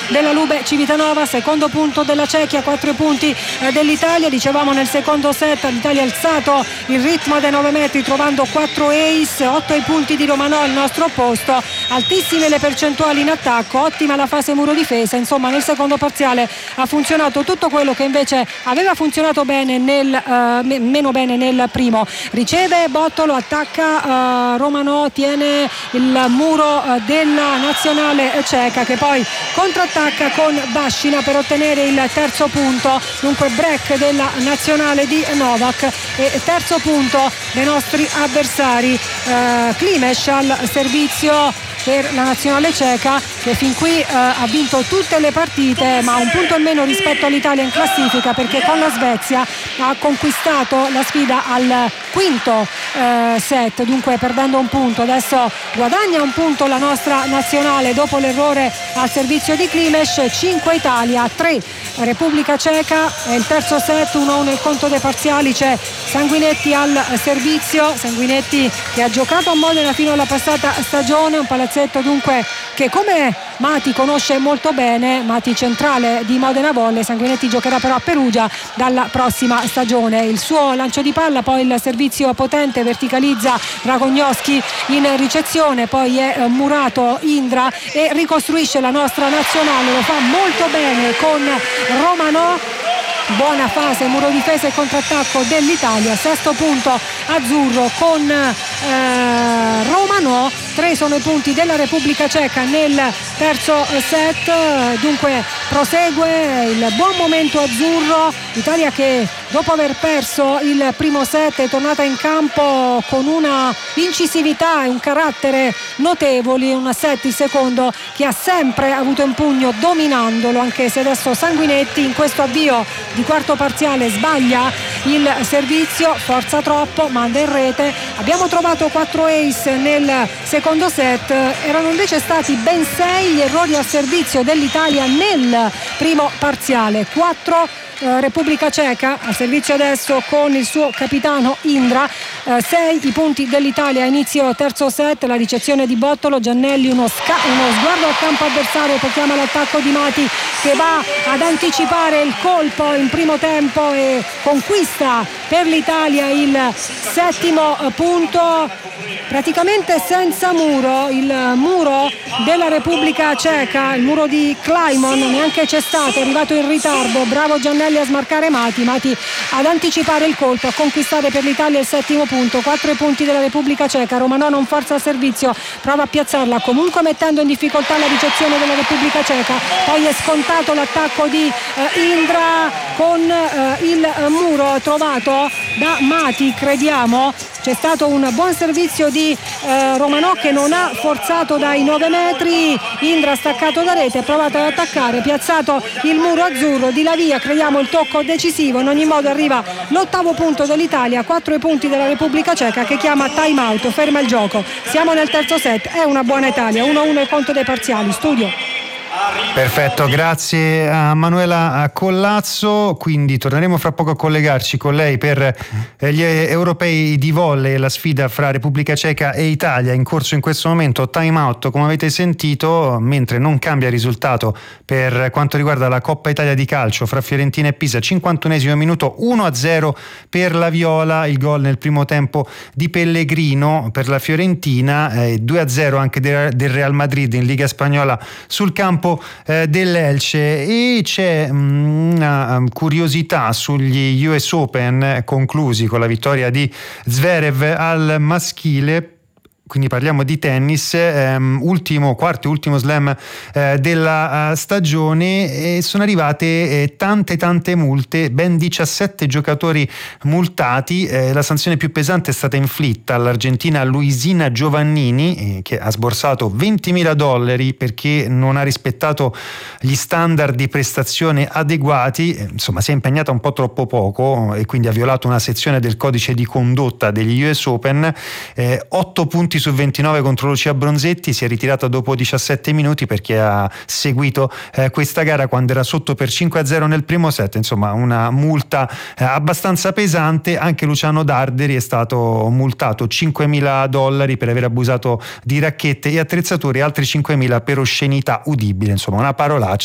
della Lube Civitanova. Secondo punto della Cechia, 4 punti dell'Italia. Dicevamo nel secondo set l'Italia ha alzato il ritmo dei 9 metri trovando 4 ace, 8 i punti di Romanò al nostro opposto, altissime le percentuali in attacco, ottima la fase muro difesa. Insomma, nel secondo parziale ha funzionato tutto quello che invece aveva funzionato bene meno bene nel primo. Riceve Bottolo, attacca Romanò, tiene il muro della nazionale ceca che poi contrattacca con Baschina per ottenere il terzo punto. Dunque break della nazionale di Novak e terzo punto dei nostri avversari. Klimes al servizio per la nazionale ceca che fin qui ha vinto tutte le partite ma un punto in meno rispetto all'Italia in classifica, perché con la Svezia ha conquistato la sfida al quinto set, dunque perdendo un punto. Adesso guadagna un punto la nostra nazionale dopo l'errore al servizio di Klimes. 5 Italia, 3 Repubblica Ceca. È il terzo set, 1-1 il conto dei parziali. C'è Sanguinetti al servizio, Sanguinetti che ha giocato a Modena fino alla passata stagione, un palazzetto dunque che come Mati conosce molto bene, Mati centrale di Modena Volley. Sanguinetti giocherà però a Perugia dalla prossima stagione. Il suo lancio di palla, poi il servizio potente, verticalizza Dragognowski in ricezione, poi è murato Indra e ricostruisce la nostra nazionale. Lo fa molto bene con Romanò. Buona fase, muro difesa e contrattacco dell'Italia. Sesto punto azzurro con Romanò. 3 sono i punti della Repubblica Ceca nel terzo set. Dunque prosegue il buon momento azzurro. L'Italia che dopo aver perso il primo set è tornata in campo con una incisività e un carattere notevoli. Un set, il secondo, che ha sempre avuto in pugno dominandolo, anche se adesso Sanguinetti in questo avvio di quarto parziale sbaglia il servizio, forza troppo, manda in rete. Abbiamo trovato 4 ace nel secondo set, erano invece stati ben 6 gli errori al servizio dell'Italia nel primo parziale. 4 Repubblica Ceca al servizio adesso con il suo capitano Indra. 6 i punti dell'Italia a inizio terzo set. La ricezione di Bottolo, Giannelli, uno sguardo al campo avversario, poi chiama l'attacco di Mati che va ad anticipare il colpo in primo tempo e conquista per l'Italia il settimo punto praticamente senza muro. Il muro della Repubblica Ceca, il muro di Klajmon, neanche c'è stato, è arrivato in ritardo. Bravo Giannelli a smarcare Mati ad anticipare il colpo, a conquistare per l'Italia il settimo punto. 4 punti della Repubblica Ceca. Romanò non forza il servizio, prova a piazzarla comunque mettendo in difficoltà la ricezione della Repubblica Ceca. Poi è scontato l'attacco di Indra con il muro trovato da Mati, crediamo. C'è stato un buon servizio di Romanò che non ha forzato dai 9 metri. Indra staccato da rete, ha provato ad attaccare, piazzato il muro azzurro. Di là via, crediamo il tocco decisivo. In ogni modo arriva l'ottavo punto dell'Italia, 4 i punti della Repubblica Ceca che chiama time out, ferma il gioco. Siamo nel terzo set, è una buona Italia. 1-1 il conto dei parziali. Studio. Perfetto, grazie a Manuela Collazzo. Quindi torneremo fra poco a collegarci con lei per gli europei di volley, la sfida fra Repubblica Ceca e Italia in corso in questo momento. Time out, come avete sentito, mentre non cambia risultato per quanto riguarda la Coppa Italia di calcio fra Fiorentina e Pisa. 51esimo minuto, 1-0 per la Viola, il gol nel primo tempo di Pellegrino per la Fiorentina, 2-0 anche del Real Madrid in Liga Spagnola sul campo dell'Elce. E c'è una curiosità sugli US Open conclusi con la vittoria di Zverev al maschile. Quindi parliamo di tennis, quarto e ultimo slam della stagione, e sono arrivate tante multe, ben 17 giocatori multati. La sanzione più pesante è stata inflitta all'argentina Luisina Giovannini, che ha sborsato $20.000 perché non ha rispettato gli standard di prestazione adeguati. Insomma, si è impegnata un po' troppo poco e quindi ha violato una sezione del codice di condotta degli US Open. 8 punti su 29 contro Lucia Bronzetti, si è ritirata dopo 17 minuti perché ha seguito questa gara quando era sotto per 5-0 nel primo set. Insomma, una multa abbastanza pesante. Anche Luciano Darderi è stato multato $5.000 per aver abusato di racchette e attrezzature e altri $5.000 per oscenità udibile. Insomma, una parolaccia.